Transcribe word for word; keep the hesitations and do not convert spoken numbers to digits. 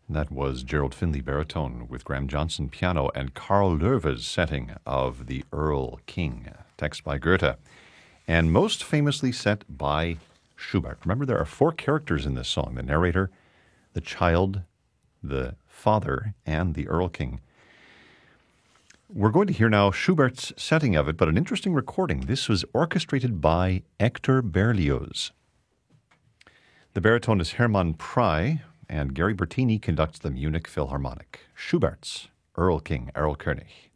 That was Gerald Finley baritone with Graham Johnson piano and Carl Loewe's setting of the Erl King, text by Goethe, and most famously set by Schubert. Remember, there are four characters in this song: the narrator, the child, the father, and the Erl King. We're going to hear now Schubert's setting of it, but an interesting recording. This was orchestrated by Hector Berlioz. The baritone is Hermann Prey, and Gary Bertini conducts the Munich Philharmonic. Schubert's Erl King, Erlkönig.